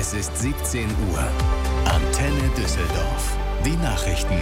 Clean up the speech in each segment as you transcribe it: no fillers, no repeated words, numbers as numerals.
Es ist 17 Uhr. Antenne Düsseldorf. Die Nachrichten.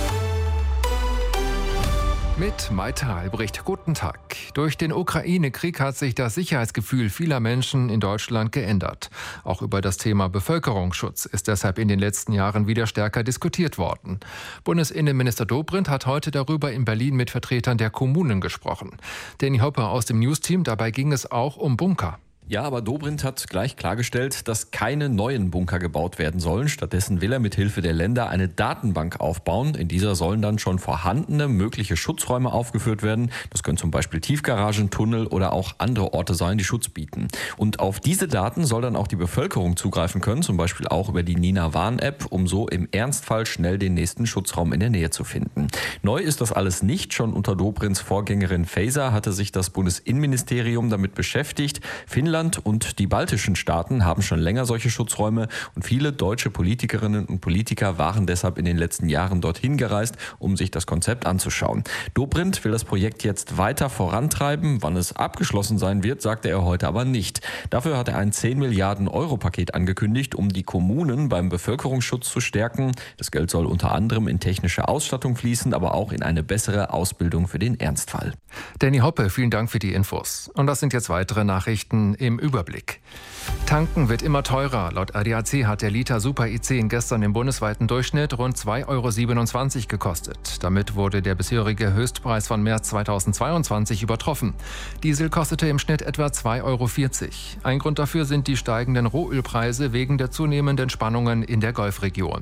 Mit Maite Albrecht. Guten Tag. Durch den Ukraine-Krieg hat sich das Sicherheitsgefühl vieler Menschen in Deutschland geändert. Auch über das Thema Bevölkerungsschutz ist deshalb in den letzten Jahren wieder stärker diskutiert worden. Bundesinnenminister Dobrindt hat heute darüber in Berlin mit Vertretern der Kommunen gesprochen. Danny Hoppe aus dem Newsteam, dabei ging es auch um Bunker. Ja, aber Dobrindt hat gleich klargestellt, dass keine neuen Bunker gebaut werden sollen. Stattdessen will er mit Hilfe der Länder eine Datenbank aufbauen. In dieser sollen dann schon vorhandene mögliche Schutzräume aufgeführt werden. Das können zum Beispiel Tiefgaragen, Tunnel oder auch andere Orte sein, die Schutz bieten. Und auf diese Daten soll dann auch die Bevölkerung zugreifen können, zum Beispiel auch über die Nina-Warn-App, um so im Ernstfall schnell den nächsten Schutzraum in der Nähe zu finden. Neu ist das alles nicht. Schon unter Dobrindts Vorgängerin Faeser hatte sich das Bundesinnenministerium damit beschäftigt. Finnland und die baltischen Staaten haben schon länger solche Schutzräume und viele deutsche Politikerinnen und Politiker waren deshalb in den letzten Jahren dorthin gereist, um sich das Konzept anzuschauen. Dobrindt will das Projekt jetzt weiter vorantreiben. Wann es abgeschlossen sein wird, sagte er heute aber nicht. Dafür hat er ein 10 Milliarden Euro Paket angekündigt, um die Kommunen beim Bevölkerungsschutz zu stärken. Das Geld soll unter anderem in technische Ausstattung fließen, aber auch in eine bessere Ausbildung für den Ernstfall. Danny Hoppe, vielen Dank für die Infos. Und das sind jetzt weitere Nachrichten im Überblick. Tanken wird immer teurer. Laut ADAC hat der Liter Super E10 gestern im bundesweiten Durchschnitt rund 2,27 € gekostet. Damit wurde der bisherige Höchstpreis von März 2022 übertroffen. Diesel kostete im Schnitt etwa 2,40 €. Ein Grund dafür sind die steigenden Rohölpreise wegen der zunehmenden Spannungen in der Golfregion.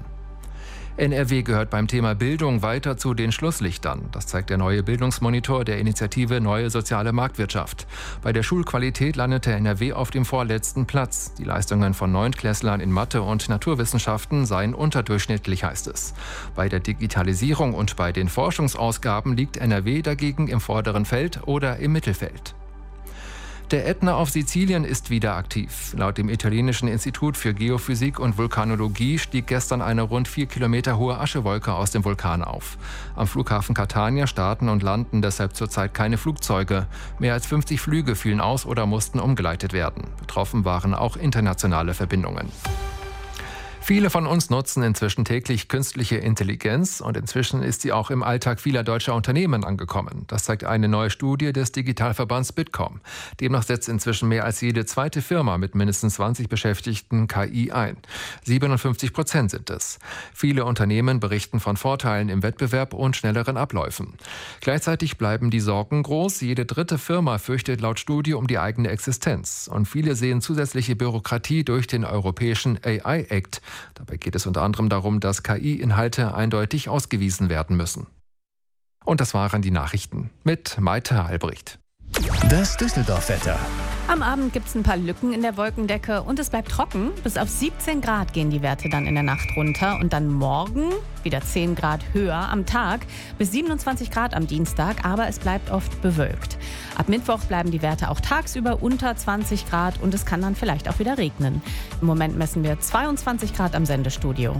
NRW gehört beim Thema Bildung weiter zu den Schlusslichtern. Das zeigt der neue Bildungsmonitor der Initiative Neue Soziale Marktwirtschaft. Bei der Schulqualität landete NRW auf dem vorletzten Platz. Die Leistungen von Neuntklässlern in Mathe und Naturwissenschaften seien unterdurchschnittlich, heißt es. Bei der Digitalisierung und bei den Forschungsausgaben liegt NRW dagegen im vorderen Feld oder im Mittelfeld. Der Ätna auf Sizilien ist wieder aktiv. Laut dem italienischen Institut für Geophysik und Vulkanologie stieg gestern eine rund 4 Kilometer hohe Aschewolke aus dem Vulkan auf. Am Flughafen Catania starten und landen deshalb zurzeit keine Flugzeuge. Mehr als 50 Flüge fielen aus oder mussten umgeleitet werden. Betroffen waren auch internationale Verbindungen. Viele von uns nutzen inzwischen täglich künstliche Intelligenz und inzwischen ist sie auch im Alltag vieler deutscher Unternehmen angekommen. Das zeigt eine neue Studie des Digitalverbands Bitkom. Demnach setzt inzwischen mehr als jede zweite Firma mit mindestens 20 Beschäftigten KI ein. 57% sind es. Viele Unternehmen berichten von Vorteilen im Wettbewerb und schnelleren Abläufen. Gleichzeitig bleiben die Sorgen groß. Jede dritte Firma fürchtet laut Studie um die eigene Existenz. Und viele sehen zusätzliche Bürokratie durch den europäischen AI-Act. Dabei geht es unter anderem darum, dass KI-Inhalte eindeutig ausgewiesen werden müssen. Und das waren die Nachrichten mit Maite Albrecht. Das Düsseldorf-Wetter. Am Abend gibt es ein paar Lücken in der Wolkendecke und es bleibt trocken. Bis auf 17 Grad gehen die Werte dann in der Nacht runter. Und dann morgen wieder 10 Grad höher am Tag, bis 27 Grad am Dienstag. Aber es bleibt oft bewölkt. Ab Mittwoch bleiben die Werte auch tagsüber unter 20 Grad und es kann dann vielleicht auch wieder regnen. Im Moment messen wir 22 Grad am Sendestudio.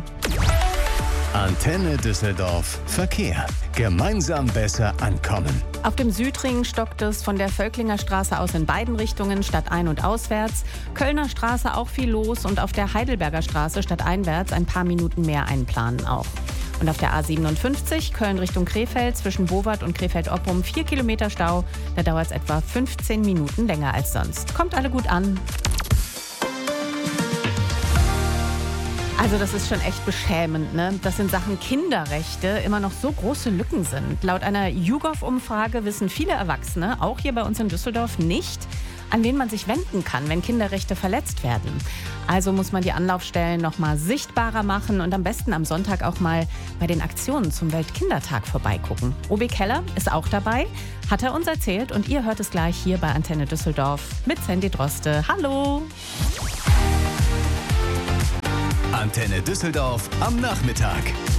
Antenne Düsseldorf. Verkehr. Gemeinsam besser ankommen. Auf dem Südring stockt es von der Völklinger Straße aus in beiden Richtungen, stadtein- und auswärts. Kölner Straße auch viel los und auf der Heidelberger Straße stadteinwärts ein paar Minuten mehr einplanen auch. Und auf der A57 Köln Richtung Krefeld zwischen Bowart und Krefeld-Oppum 4 Kilometer Stau. Da dauert es etwa 15 Minuten länger als sonst. Kommt alle gut an. Also das ist schon echt beschämend, ne? Dass in Sachen Kinderrechte immer noch so große Lücken sind. Laut einer YouGov-Umfrage wissen viele Erwachsene, auch hier bei uns in Düsseldorf, nicht, an wen man sich wenden kann, wenn Kinderrechte verletzt werden. Also muss man die Anlaufstellen noch mal sichtbarer machen und am besten am Sonntag auch mal bei den Aktionen zum Weltkindertag vorbeigucken. Obi Keller ist auch dabei, hat er uns erzählt und ihr hört es gleich hier bei Antenne Düsseldorf mit Sandy Droste. Hallo! Antenne Düsseldorf am Nachmittag.